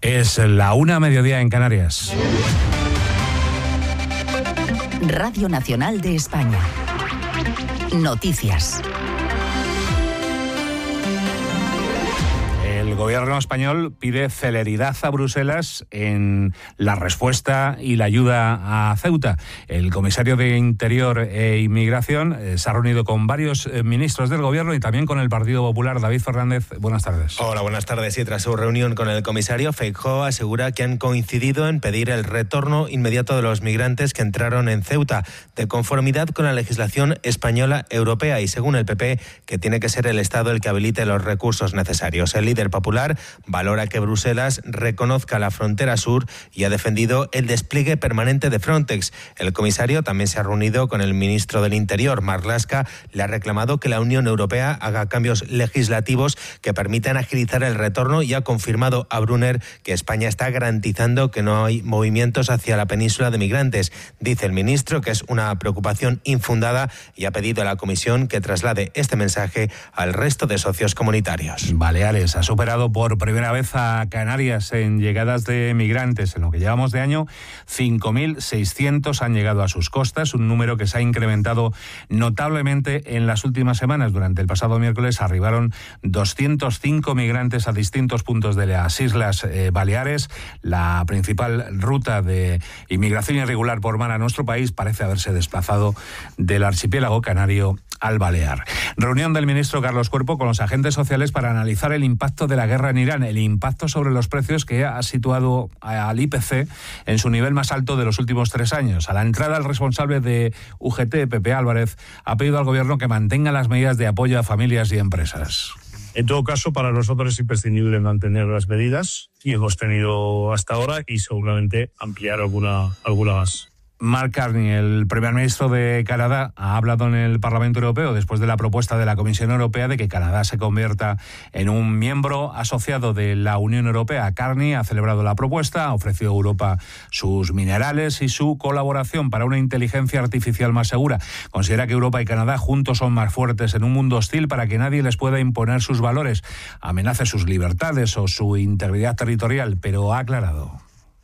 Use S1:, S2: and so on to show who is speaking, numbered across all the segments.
S1: Es la 1:00 en Canarias.
S2: Radio Nacional de España. Noticias.
S1: El gobierno español pide celeridad a Bruselas en la respuesta y la ayuda a Ceuta. El comisario de Interior e Inmigración se ha reunido con varios ministros del gobierno y también con el Partido Popular. David Fernández, buenas tardes.
S3: Hola, buenas tardes. Y tras su reunión con el comisario, Feijóo asegura que han coincidido en pedir el retorno inmediato de los migrantes que entraron en Ceuta, de conformidad con la legislación española europea y, según el PP, que tiene que ser el Estado el que habilite los recursos necesarios. El líder popular valora que Bruselas reconozca la frontera sur y ha defendido el despliegue permanente de Frontex. El comisario también se ha reunido con el ministro del Interior, Marlaska. Le ha reclamado que la Unión Europea haga cambios legislativos que permitan agilizar el retorno y ha confirmado a Brunner que España está garantizando que no hay movimientos hacia la península de migrantes. Dice el ministro que es una preocupación infundada y ha pedido a la Comisión que traslade este mensaje al resto de socios comunitarios.
S1: Baleares ha superado por primera vez a Canarias en llegadas de migrantes. En lo que llevamos de año, 5.600 han llegado a sus costas, un número que se ha incrementado notablemente en las últimas semanas. Durante el pasado miércoles arribaron 205 migrantes a distintos puntos de las Islas Baleares. La principal ruta de inmigración irregular por mar a nuestro país parece haberse desplazado del archipiélago canario al Balear. Reunión del ministro Carlos Cuerpo con los agentes sociales para analizar el impacto de la guerra en Irán, el impacto sobre los precios que ha situado al IPC en su nivel más alto de los últimos 3 años. A la entrada, el responsable de UGT, Pepe Álvarez, ha pedido al gobierno que mantenga las medidas de apoyo a familias y empresas.
S4: En todo caso, para nosotros es imprescindible mantener las medidas y hemos tenido hasta ahora y seguramente ampliar algunas.
S1: Mark Carney, el primer ministro de Canadá, ha hablado en el Parlamento Europeo después de la propuesta de la Comisión Europea de que Canadá se convierta en un miembro asociado de la Unión Europea. Carney ha celebrado la propuesta, ha ofrecido a Europa sus minerales y su colaboración para una inteligencia artificial más segura. Considera que Europa y Canadá juntos son más fuertes en un mundo hostil para que nadie les pueda imponer sus valores, amenace sus libertades o su integridad territorial, pero ha aclarado.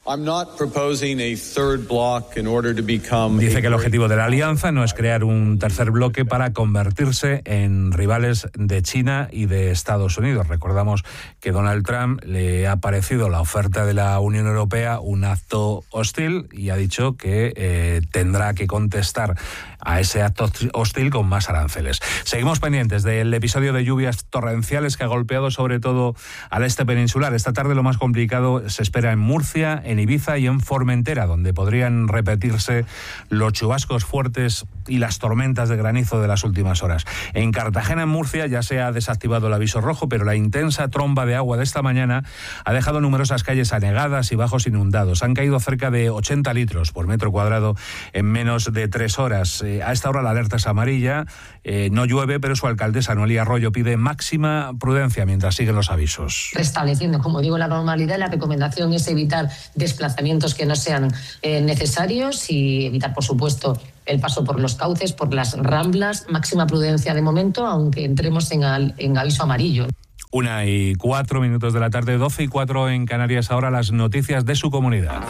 S1: Dice que el objetivo de la alianza no es crear un tercer bloque para convertirse en rivales de China y de Estados Unidos. Recordamos que Donald Trump le ha parecido la oferta de la Unión Europea un acto hostil y ha dicho que tendrá que contestar a ese acto hostil con más aranceles. Seguimos pendientes del episodio de lluvias torrenciales que ha golpeado sobre todo al este peninsular. Esta tarde lo más complicado se espera en Murcia, en Ibiza y en Formentera, donde podrían repetirse los chubascos fuertes y las tormentas de granizo de las últimas horas. En Cartagena, en Murcia, ya se ha desactivado el aviso rojo, pero la intensa tromba de agua de esta mañana ha dejado numerosas calles anegadas y bajos inundados. Han caído cerca de 80 litros por metro cuadrado en menos de 3 horas. A esta hora la alerta es amarilla, no llueve, pero su alcaldesa Noelia Arroyo pide máxima prudencia mientras siguen los avisos.
S5: Restableciendo, como digo, la normalidad, la recomendación es evitar desplazamientos que no sean necesarios y evitar, por supuesto, el paso por los cauces, por las ramblas. Máxima prudencia de momento, aunque entremos en aviso amarillo.
S1: 1:04 de la tarde, 12:04 en Canarias. Ahora las noticias de su comunidad.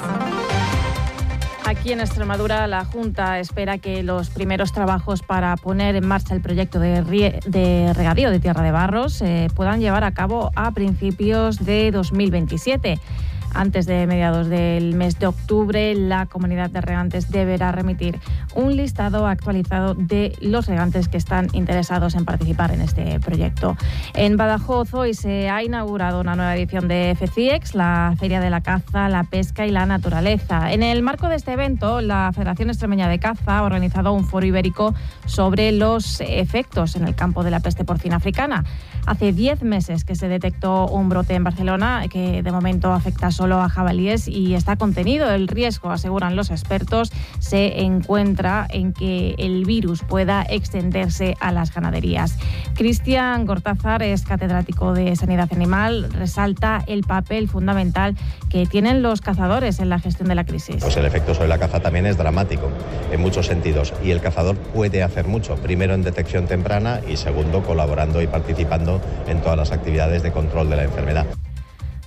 S6: Aquí en Extremadura, la Junta espera que los primeros trabajos para poner en marcha el proyecto de regadío de Tierra de Barros se puedan llevar a cabo a principios de 2027. Antes de mediados del mes de octubre, la Comunidad de Regantes deberá remitir un listado actualizado de los regantes que están interesados en participar en este proyecto. En Badajoz hoy se ha inaugurado una nueva edición de FECIEX, la Feria de la Caza, la Pesca y la Naturaleza. En el marco de este evento, la Federación Extremeña de Caza ha organizado un foro ibérico sobre los efectos en el campo de la peste porcina africana. Hace 10 meses que se detectó un brote en Barcelona que de momento afecta solo a jabalíes y está contenido. El riesgo, aseguran los expertos, se encuentra en que el virus pueda extenderse a las ganaderías. Cristian Gortázar es catedrático de Sanidad Animal, resalta el papel fundamental que tienen los cazadores en la gestión de la crisis.
S7: Pues el efecto sobre la caza también es dramático en muchos sentidos y el cazador puede hacer mucho, primero en detección temprana y segundo colaborando y participando en todas las actividades de control de la enfermedad.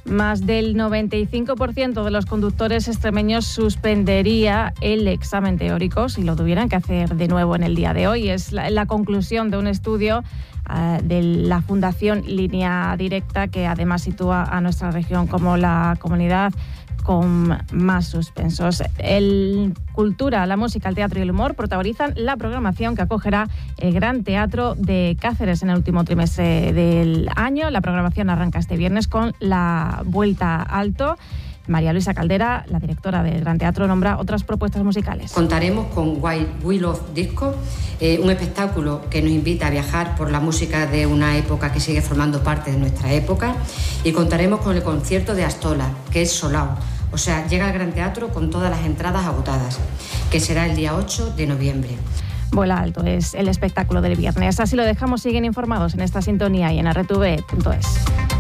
S6: Más del 95% de los conductores extremeños suspendería el examen teórico si lo tuvieran que hacer de nuevo en el día de hoy. Es la conclusión de un estudio de la Fundación Línea Directa, que además sitúa a nuestra región como la comunidad con más suspensos. El cultura, la música, el teatro y el humor protagonizan la programación que acogerá el Gran Teatro de Cáceres en el último trimestre del año. La programación arranca este viernes con la Vuelta Alto. María Luisa Caldera, la directora del Gran Teatro, nombra otras propuestas musicales.
S8: Contaremos con White Wheel of Disco, un espectáculo que nos invita a viajar por la música de una época que sigue formando parte de nuestra época, y contaremos con el concierto de Astola, que es Solao. O sea, llega al Gran Teatro con todas las entradas agotadas, que será el día 8 de noviembre.
S6: Vuela Alto es el espectáculo del viernes. Así lo dejamos. Siguen informados en esta sintonía y en rtv.es.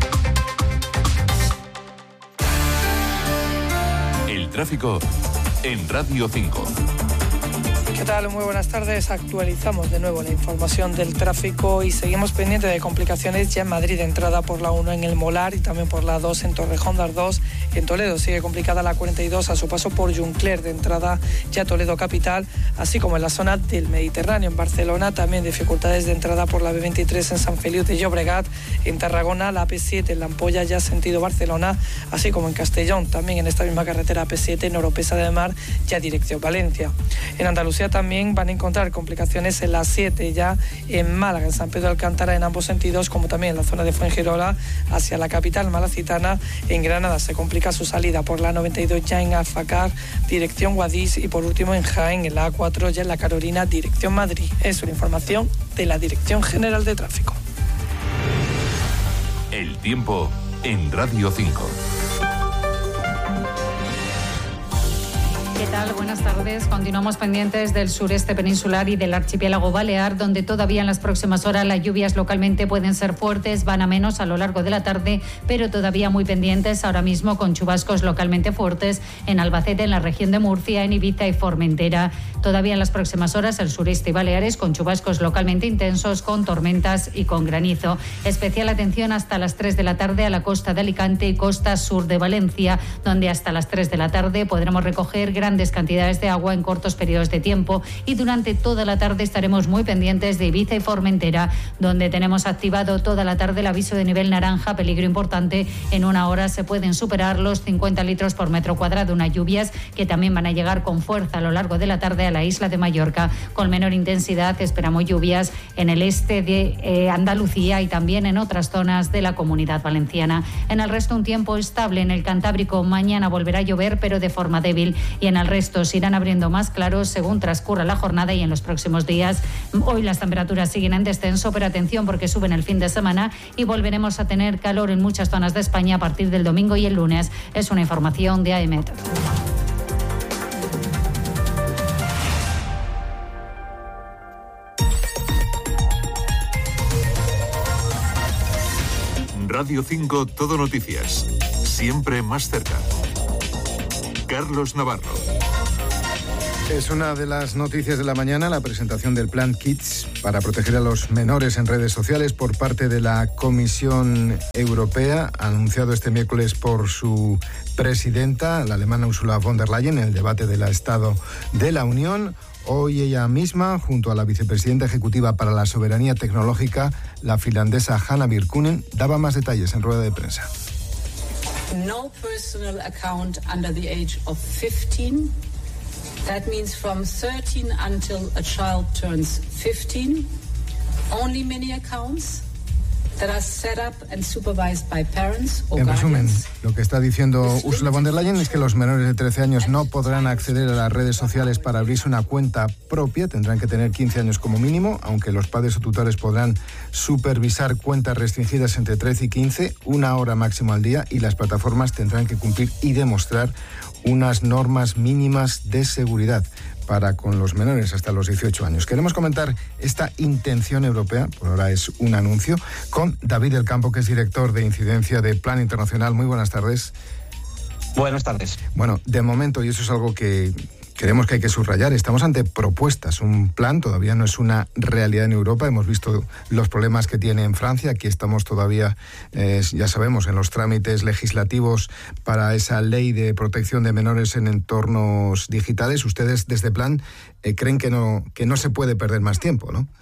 S9: El tráfico en Radio 5.
S10: ¿Qué tal? Muy buenas tardes. Actualizamos de nuevo la información del tráfico y seguimos pendientes de complicaciones ya en Madrid, de entrada por la 1 en El Molar y también por la 2 en Torrejón de Ardoz. En Toledo sigue complicada la 42 a su paso por Juncler, de entrada ya Toledo capital, así como en la zona del Mediterráneo. En Barcelona también dificultades de entrada por la B23 en San Feliu de Llobregat. En Tarragona la AP7 en La Ampolla ya sentido Barcelona, así como en Castellón también en esta misma carretera AP7 en Oropesa de Mar ya dirección Valencia. En Andalucía también van a encontrar complicaciones en la 7 ya en Málaga, en San Pedro de Alcántara en ambos sentidos, como también en la zona de Fuengirola hacia la capital malacitana. En Granada se complica su salida por la 92 ya en Alfacar dirección Guadix, y por último en Jaén en la A4 ya en la Carolina dirección Madrid. Es una información de la Dirección General de Tráfico.
S9: El tiempo en Radio 5.
S11: ¿Qué tal? Buenas tardes. Continuamos pendientes del sureste peninsular y del archipiélago balear, donde todavía en las próximas horas las lluvias localmente pueden ser fuertes, van a menos a lo largo de la tarde, pero todavía muy pendientes ahora mismo con chubascos localmente fuertes en Albacete, en la región de Murcia, en Ibiza y Formentera. Todavía en las próximas horas el sureste y Baleares con chubascos localmente intensos, con tormentas y con granizo. Especial atención hasta las 3 de la tarde a la costa de Alicante y costa sur de Valencia, donde hasta las 3 de la tarde podremos recoger grandes cantidades de agua en cortos periodos de tiempo, y durante toda la tarde estaremos muy pendientes de Ibiza y Formentera, donde tenemos activado toda la tarde el aviso de nivel naranja, peligro importante. En una hora se pueden superar los 50 litros por metro cuadrado, unas lluvias que también van a llegar con fuerza a lo largo de la tarde a la isla de Mallorca. Con menor intensidad esperamos lluvias en el este de Andalucía y también en otras zonas de la Comunidad Valenciana. En el resto un tiempo estable en el Cantábrico. Mañana volverá a llover, pero de forma débil, y en el resto se irán abriendo más claros según transcurra la jornada y en los próximos días. Hoy las temperaturas siguen en descenso, pero atención porque suben el fin de semana y volveremos a tener calor en muchas zonas de España a partir del domingo y el lunes. Es una información de AEMET.
S9: Radio 5 Todo Noticias. Siempre más cerca. Carlos Navarro.
S12: Es una de las noticias de la mañana, la presentación del Plan Kids para proteger a los menores en redes sociales por parte de la Comisión Europea, anunciado este miércoles por su presidenta, la alemana Ursula von der Leyen, en el debate del Estado de la Unión. Hoy ella misma, junto a la vicepresidenta ejecutiva para la soberanía tecnológica, la finlandesa Hanna Virkkunen, daba más detalles en rueda de prensa.
S13: No personal account under the age of 15. That means from 13 until a child turns 15. Only many accounts that are set up and supervised by parents or guardians.
S12: En resumen, lo que está diciendo Ursula von der Leyen es que los menores de 13 años no podrán acceder a las redes sociales para abrirse una cuenta propia, tendrán que tener 15 años como mínimo, aunque los padres o tutores podrán supervisar cuentas restringidas entre 13 y 15, 1 hora máximo al día, y las plataformas tendrán que cumplir y demostrar unas normas mínimas de seguridad para con los menores hasta los 18 años. Queremos comentar esta intención europea, por ahora es un anuncio, con David del Campo, que es director de incidencia de Plan Internacional. Muy buenas tardes.
S14: Buenas tardes.
S12: Bueno, de momento, y eso es algo que creemos que hay que subrayar. Estamos ante propuestas, un plan, todavía no es una realidad en Europa. Hemos visto los problemas que tiene en Francia. Aquí estamos todavía, ya sabemos, en los trámites legislativos para esa ley de protección de menores en entornos digitales. Ustedes desde Plan creen que no se puede perder más tiempo, ¿no?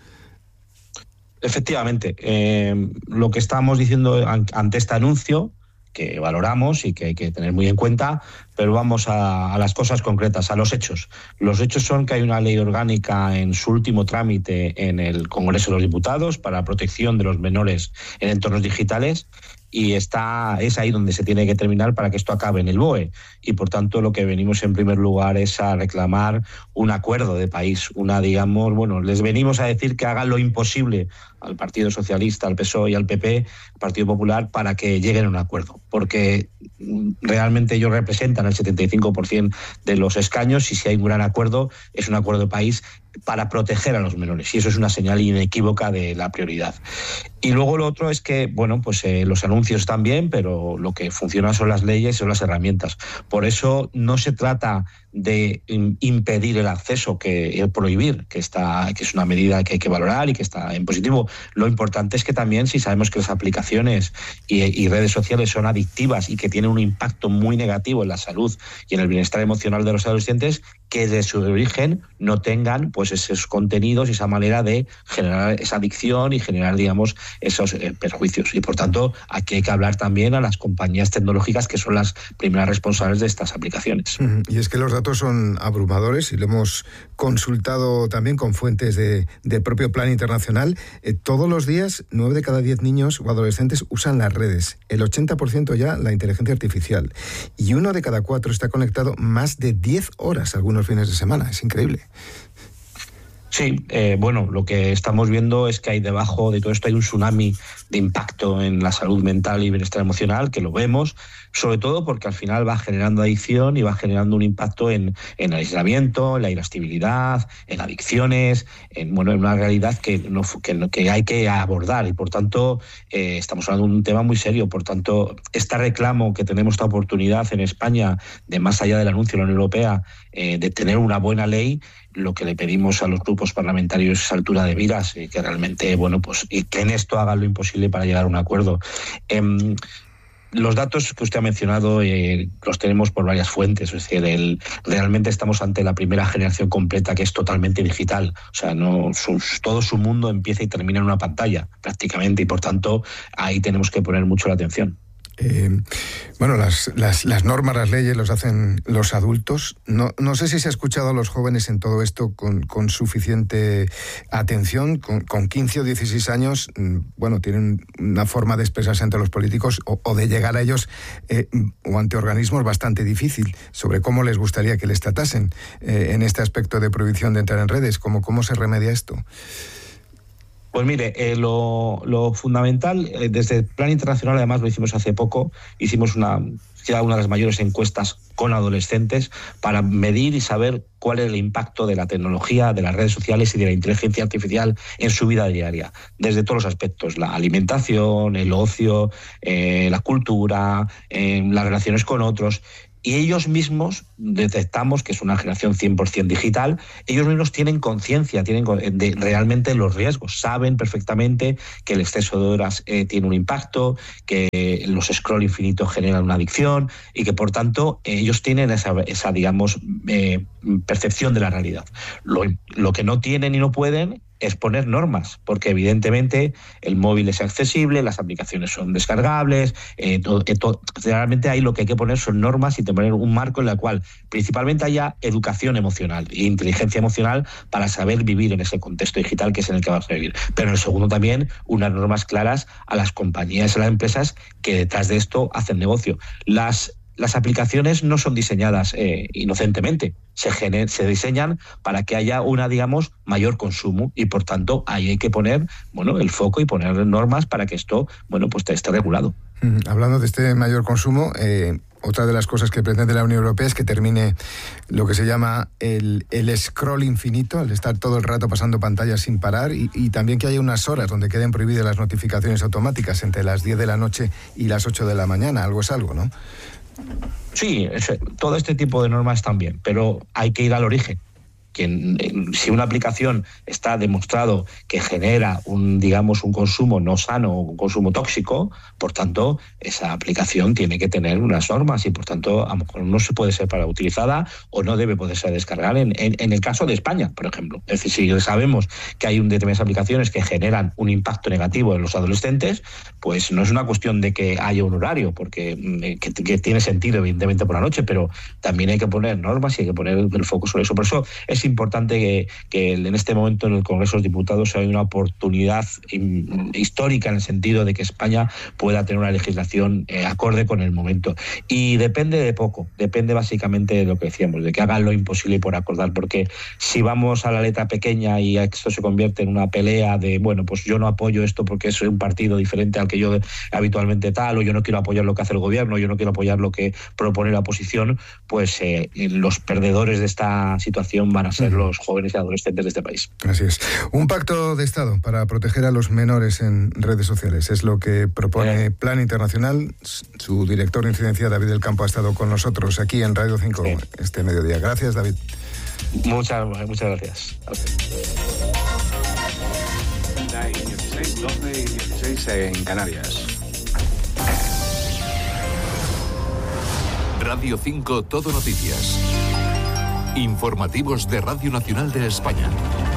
S14: Efectivamente, lo que estamos diciendo ante este anuncio, que valoramos y que hay que tener muy en cuenta, pero vamos a las cosas concretas, a los hechos. Los hechos son que hay una ley orgánica en su último trámite en el Congreso de los Diputados para la protección de los menores en entornos digitales, y es ahí donde se tiene que terminar para que esto acabe en el BOE. Y por tanto lo que venimos en primer lugar es a reclamar un acuerdo de país, les venimos a decir que hagan lo imposible al Partido Socialista, al PSOE y al PP, al Partido Popular, para que lleguen a un acuerdo, porque realmente ellos representan el 75% de los escaños, y si hay un gran acuerdo, es un acuerdo de país para proteger a los menores, y eso es una señal inequívoca de la prioridad. Y luego lo otro es que, los anuncios están bien, pero lo que funciona son las leyes, son las herramientas. Por eso no se trata de impedir el acceso, que prohibir, que es una medida que hay que valorar y que está en positivo. Lo importante es que también, si sabemos que las aplicaciones y redes sociales son adictivas y que tienen un impacto muy negativo en la salud y en el bienestar emocional de los adolescentes, que de su origen no tengan esos contenidos y esa manera de generar esa adicción y generar, esos perjuicios. Y por tanto, aquí hay que hablar también a las compañías tecnológicas, que son las primeras responsables de estas aplicaciones.
S12: Y es que los datos son abrumadores, y lo hemos consultado también con fuentes del propio Plan Internacional. Todos los días, 9 de cada 10 niños o adolescentes usan las redes. El 80% ya la inteligencia artificial. Y 1 de cada 4 está conectado más de 10 horas algunos fines de semana. Es increíble.
S14: Sí, lo que estamos viendo es que hay debajo de todo esto hay un tsunami de impacto en la salud mental y bienestar emocional, que lo vemos, sobre todo porque al final va generando adicción y va generando un impacto en el aislamiento, en la irascibilidad, en adicciones, en una realidad que hay que abordar, y por tanto estamos hablando de un tema muy serio. Por tanto, este reclamo que tenemos, esta oportunidad en España, de más allá del anuncio de la Unión Europea, de tener una buena ley, lo que le pedimos a los grupos parlamentarios es altura de miras, y que realmente, y que en esto hagan lo imposible para llegar a un acuerdo. Los datos que usted ha mencionado los tenemos por varias fuentes, es decir, realmente estamos ante la primera generación completa que es totalmente digital, o sea, todo su mundo empieza y termina en una pantalla prácticamente, y por tanto ahí tenemos que poner mucho la atención.
S12: Las normas, las leyes los hacen los adultos. No sé si se ha escuchado a los jóvenes en todo esto con suficiente atención. Con 15 o 16 años, tienen una forma de expresarse ante los políticos o de llegar a ellos o ante organismos bastante difícil sobre cómo les gustaría que les tratasen en este aspecto de prohibición de entrar en redes. ¿Cómo se remedia esto?
S14: Pues mire, lo fundamental, desde el Plan Internacional, además lo hicimos hace poco, hicimos una de las mayores encuestas con adolescentes para medir y saber cuál es el impacto de la tecnología, de las redes sociales y de la inteligencia artificial en su vida diaria, desde todos los aspectos: la alimentación, el ocio, la cultura, las relaciones con otros. Y ellos mismos, detectamos que es una generación 100% digital, ellos mismos tienen conciencia de realmente los riesgos, saben perfectamente que el exceso de horas tiene un impacto, que los scroll infinitos generan una adicción, y que por tanto ellos tienen esa percepción de la realidad. Lo que no tienen y no pueden es poner normas, porque evidentemente el móvil es accesible, las aplicaciones son descargables, realmente ahí lo que hay que poner son normas y poner un marco en el cual principalmente haya educación emocional e inteligencia emocional para saber vivir en ese contexto digital que es en el que vamos a vivir. Pero en el segundo también unas normas claras a las compañías y a las empresas que detrás de esto hacen negocio. Las aplicaciones no son diseñadas inocentemente, se diseñan para que haya mayor consumo, y por tanto ahí hay que poner el foco y poner normas para que esto esté regulado.
S12: Hablando de este mayor consumo, otra de las cosas que pretende la Unión Europea es que termine lo que se llama el scroll infinito, el estar todo el rato pasando pantallas sin parar, y también que haya unas horas donde queden prohibidas las notificaciones automáticas entre las 10 de la noche y las 8 de la mañana. Algo es algo, ¿no?
S14: Sí, todo este tipo de normas también, pero hay que ir al origen. Si una aplicación está demostrado que genera un consumo no sano, un consumo tóxico, por tanto, esa aplicación tiene que tener unas normas y, por tanto, a lo mejor no se puede ser para utilizada o no debe poderse descargar en el caso de España, por ejemplo. Es decir, si sabemos que hay determinadas aplicaciones que generan un impacto negativo en los adolescentes, pues no es una cuestión de que haya un horario, porque que tiene sentido, evidentemente, por la noche, pero también hay que poner normas y hay que poner el foco sobre eso. Por eso es importante que en este momento en el Congreso de los Diputados hay una oportunidad histórica en el sentido de que España pueda tener una legislación acorde con el momento. Y depende de poco, depende básicamente de lo que decíamos, de que hagan lo imposible por acordar, porque si vamos a la letra pequeña y esto se convierte en una pelea de, bueno, pues yo no apoyo esto porque soy un partido diferente al que yo habitualmente tal, o yo no quiero apoyar lo que hace el gobierno, yo no quiero apoyar lo que propone la oposición, pues los perdedores de esta situación van a ser los jóvenes y adolescentes de este país.
S12: Así es. Un pacto de Estado para proteger a los menores en redes sociales es lo que propone Plan Internacional. Su director de incidencia, David del Campo, ha estado con nosotros aquí en Radio 5 este mediodía. Gracias, David.
S14: Muchas gracias.
S1: 12 y 16 en Canarias.
S9: Radio 5 Todo Noticias. Informativos de Radio Nacional de España.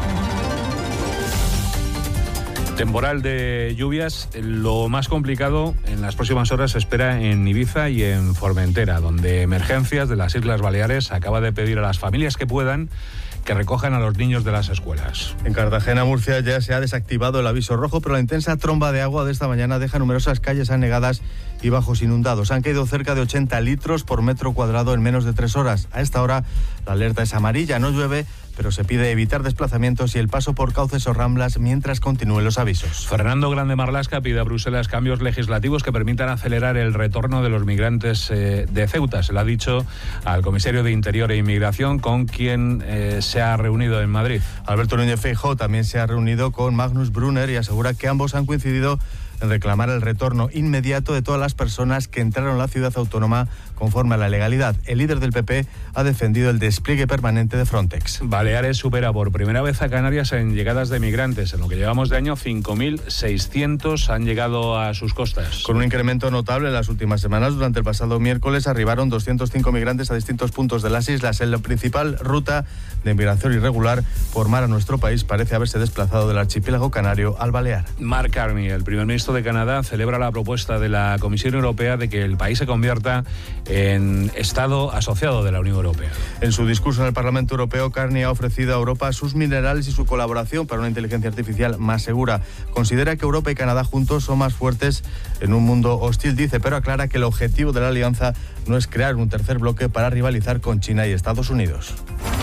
S1: Temporal de lluvias. Lo más complicado en las próximas horas se espera en Ibiza y en Formentera, donde Emergencias de las Islas Baleares acaba de pedir a las familias que puedan que recojan a los niños de las escuelas.
S15: En Cartagena, Murcia, ya se ha desactivado el aviso rojo, pero la intensa tromba de agua de esta mañana deja numerosas calles anegadas y bajos inundados. Han caído cerca de 80 litros por metro cuadrado en menos de 3 horas. A esta hora la alerta es amarilla, no llueve, pero se pide evitar desplazamientos y el paso por cauces o ramblas mientras continúen los avisos.
S1: Fernando Grande Marlaska pide a Bruselas cambios legislativos que permitan acelerar el retorno de los migrantes de Ceuta. Se lo ha dicho al comisario de Interior e Inmigración, con quien se ha reunido en Madrid.
S15: Alberto Núñez Feijóo también se ha reunido con Magnus Brunner y asegura que ambos han coincidido en reclamar el retorno inmediato de todas las personas que entraron a la ciudad autónoma conforme a la legalidad. El líder del PP ha defendido el despliegue permanente de Frontex.
S1: Baleares supera por primera vez a Canarias en llegadas de migrantes. En lo que llevamos de año, 5.600 han llegado a sus costas.
S15: Con un incremento notable en las últimas semanas, durante el pasado miércoles arribaron 205 migrantes a distintos puntos de las islas. En la principal ruta de migración irregular por mar a nuestro país parece haberse desplazado del archipiélago canario al Balear.
S1: Mark Carney, el primer ministro de Canadá, celebra la propuesta de la Comisión Europea de que el país se convierta en Estado asociado de la Unión Europea.
S15: En su discurso en el Parlamento Europeo, Carney ha ofrecido a Europa sus minerales y su colaboración para una inteligencia artificial más segura. Considera que Europa y Canadá juntos son más fuertes en un mundo hostil, dice, pero aclara que el objetivo de la alianza no es crear un tercer bloque para rivalizar con China y Estados Unidos.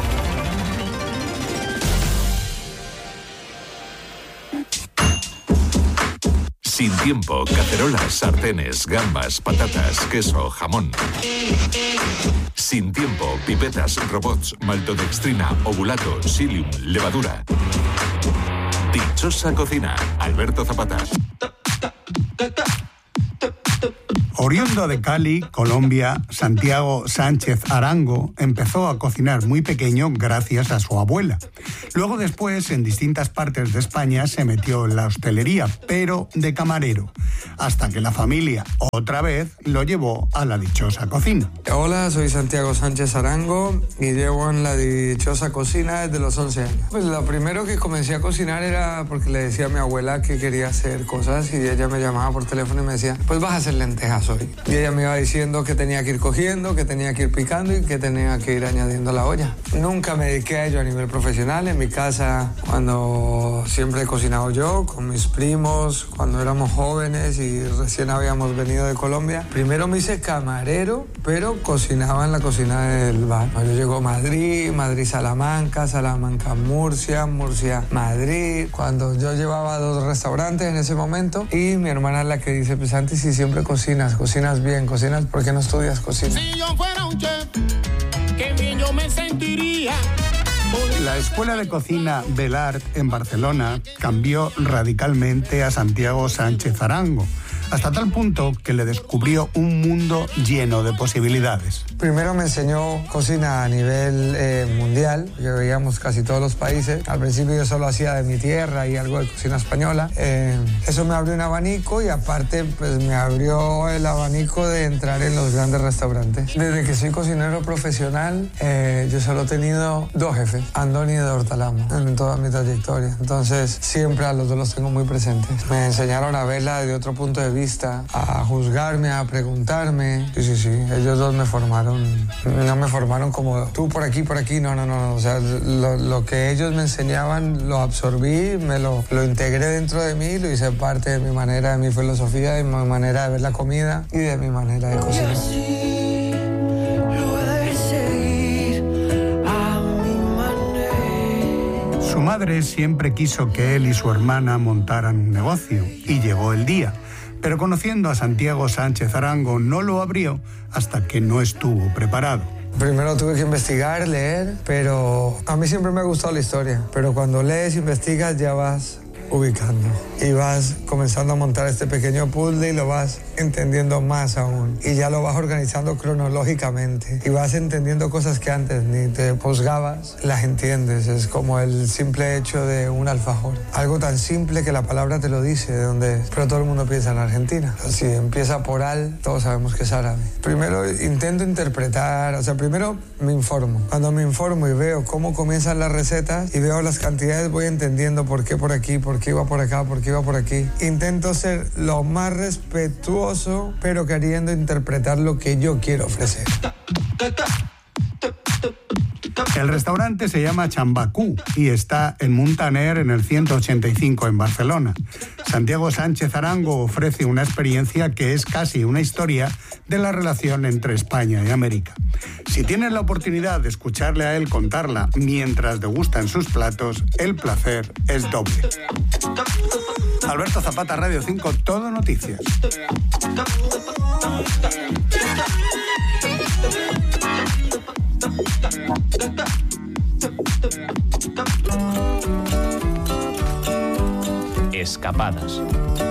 S9: Sin tiempo, cacerolas, sartenes, gambas, patatas, queso, jamón. Sin tiempo, pipetas, robots, maltodextrina, ovulato, psyllium, levadura. Dichosa cocina, Alberto Zapata.
S16: Oriundo de Cali, Colombia, Santiago Sánchez Arango empezó a cocinar muy pequeño gracias a su abuela. Luego después, en distintas partes de España, se metió en la hostelería, pero de camarero, hasta que la familia, otra vez, lo llevó a la dichosa cocina.
S17: Hola, soy Santiago Sánchez Arango y llevo en la dichosa cocina desde los 11 años. Pues lo primero que comencé a cocinar era porque le decía a mi abuela que quería hacer cosas y ella me llamaba por teléfono y me decía, pues vas a hacer lentejas hoy. Y ella me iba diciendo que tenía que ir cogiendo, que tenía que ir picando y que tenía que ir añadiendo a la olla. Nunca me dediqué a ello a nivel profesional. En mi casa, cuando siempre he cocinado yo, con mis primos, cuando éramos jóvenes y recién habíamos venido de Colombia. Primero me hice camarero, pero cocinaba en la cocina del bar. Yo llego a Madrid, Madrid-Salamanca, Salamanca-Murcia, Murcia-Madrid. Cuando yo llevaba 2 restaurantes en ese momento y mi hermana es la que dice, pues antes si siempre cocinas bien, cocinas, ¿por qué no estudias cocina?
S18: Si yo fuera un chef, qué bien yo me sentiría.
S16: La Escuela de Cocina Belart en Barcelona cambió radicalmente a Santiago Sánchez Arango. hasta tal punto que le descubrió un mundo lleno de posibilidades.
S17: Primero me enseñó cocina a nivel mundial, que veíamos casi todos los países. Al principio yo solo hacía de mi tierra y algo de cocina española. Eso me abrió un abanico y aparte pues me abrió el abanico de entrar en los grandes restaurantes. Desde que soy cocinero profesional, yo solo he tenido 2 jefes, Andoni y de Hortalamo, en toda mi trayectoria. Entonces siempre a los dos los tengo muy presentes. Me enseñaron a verla desde otro punto de vista, a juzgarme, a preguntarme. Sí, ellos dos me formaron. No me formaron como tú por aquí, no. O sea, lo que ellos me enseñaban lo absorbí, lo integré dentro de mí, lo hice parte de mi manera, de mi filosofía, de mi manera de ver la comida y de mi manera de cocinar.
S16: Su madre siempre quiso que él y su hermana montaran un negocio y llegó el día. Pero conociendo a Santiago Sánchez Arango no lo abrió hasta que no estuvo preparado.
S17: Primero tuve que investigar, leer, pero a mí siempre me ha gustado la historia. Pero cuando lees, investigas, ya vas ubicando y vas comenzando a montar este pequeño puzzle y lo vas entendiendo más aún y ya lo vas organizando cronológicamente y vas entendiendo cosas que antes ni te juzgabas, las entiendes. Es como el simple hecho de un alfajor, algo tan simple que la palabra te lo dice de dónde es, pero todo el mundo piensa en Argentina. Si empieza por al, todos sabemos que es árabe. Primero intento interpretar, primero me informo. Cuando me informo y veo cómo comienzan las recetas y veo las cantidades, voy entendiendo por qué por aquí, por qué iba por acá, por qué iba por aquí. Intento ser lo más respetuoso, pero queriendo interpretar lo que yo quiero ofrecer.
S16: El restaurante se llama Chambacú y está en Muntaner, en el 185 en Barcelona. Santiago Sánchez Arango ofrece una experiencia que es casi una historia de la relación entre España y América. Si tienes la oportunidad de escucharle a él contarla mientras degustan sus platos, el placer es doble. Alberto Zapata, Radio 5, Todo Noticias.
S19: Escapadas.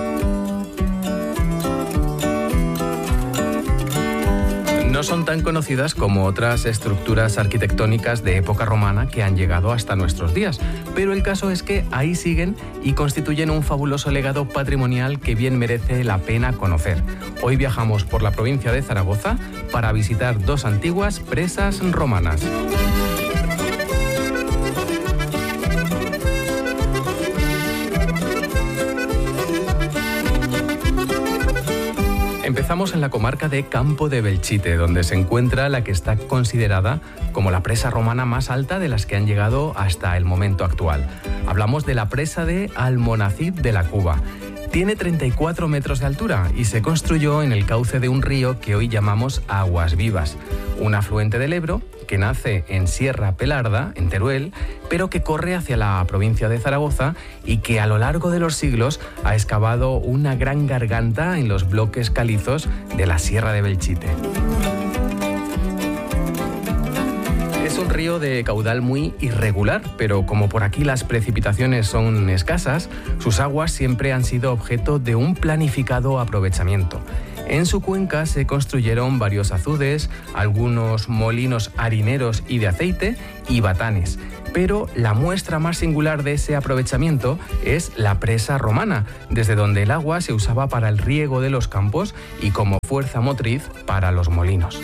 S19: No son tan conocidas como otras estructuras arquitectónicas de época romana que han llegado hasta nuestros días, pero el caso es que ahí siguen y constituyen un fabuloso legado patrimonial que bien merece la pena conocer. Hoy viajamos por la provincia de Zaragoza para visitar 2 antiguas presas romanas. Empezamos en la comarca de Campo de Belchite, donde se encuentra la que está considerada como la presa romana más alta de las que han llegado hasta el momento actual. Hablamos de la presa de Almonacid de la Cuba. Tiene 34 metros de altura y se construyó en el cauce de un río que hoy llamamos Aguas Vivas, un afluente del Ebro que nace en Sierra Pelarda, en Teruel, pero que corre hacia la provincia de Zaragoza y que a lo largo de los siglos ha excavado una gran garganta en los bloques calizos de la Sierra de Belchite. Es un río de caudal muy irregular, pero como por aquí las precipitaciones son escasas, sus aguas siempre han sido objeto de un planificado aprovechamiento. En su cuenca se construyeron varios azudes, algunos molinos harineros y de aceite y batanes. Pero la muestra más singular de ese aprovechamiento es la presa romana, desde donde el agua se usaba para el riego de los campos y como fuerza motriz para los molinos.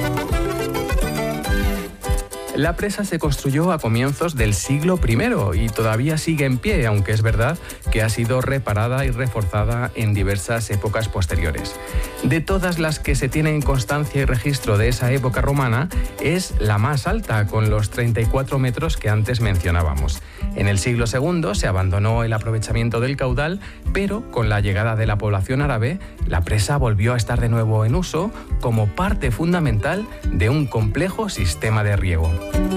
S19: La presa se construyó a comienzos del siglo I y todavía sigue en pie, aunque es verdad que ha sido reparada y reforzada en diversas épocas posteriores. De todas las que se tienen constancia y registro de esa época romana, es la más alta, con los 34 metros que antes mencionábamos. En el siglo II se abandonó el aprovechamiento del caudal, pero con la llegada de la población árabe, la presa volvió a estar de nuevo en uso como parte fundamental de un complejo sistema de riego.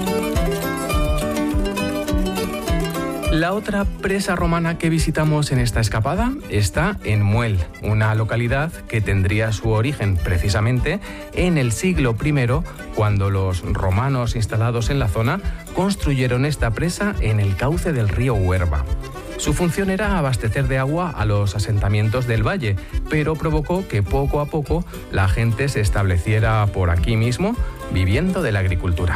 S19: La otra presa romana que visitamos en esta escapada está en Muel, una localidad que tendría su origen precisamente en el siglo I, cuando los romanos instalados en la zona construyeron esta presa en el cauce del río Huerva. Su función era abastecer de agua a los asentamientos del valle, pero provocó que poco a poco la gente se estableciera por aquí mismo, viviendo de la agricultura.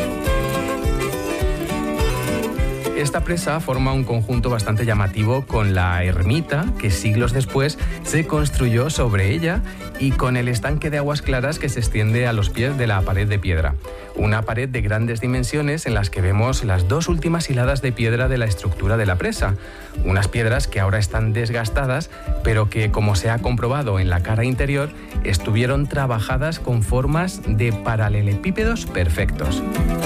S19: Esta presa forma un conjunto bastante llamativo con la ermita que siglos después se construyó sobre ella y con el estanque de aguas claras que se extiende a los pies de la pared de piedra. Una pared de grandes dimensiones en las que vemos las dos últimas hiladas de piedra de la estructura de la presa. Unas piedras que ahora están desgastadas, pero que, como se ha comprobado en la cara interior, estuvieron trabajadas con formas de paralelepípedos perfectos.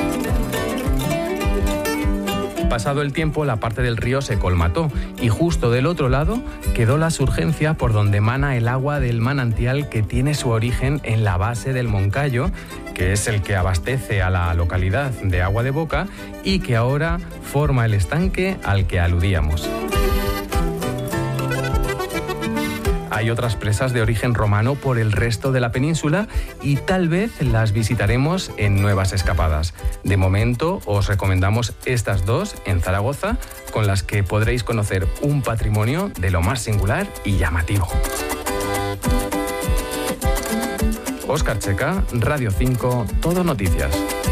S19: Pasado el tiempo, la parte del río se colmató y justo del otro lado quedó la surgencia por donde emana el agua del manantial que tiene su origen en la base del Moncayo, que es el que abastece a la localidad de agua de boca y que ahora forma el estanque al que aludíamos. Hay otras presas de origen romano por el resto de la península y tal vez las visitaremos en nuevas escapadas. De momento os recomendamos estas dos en Zaragoza, con las que podréis conocer un patrimonio de lo más singular y llamativo. Óscar Checa, Radio 5, Todo Noticias.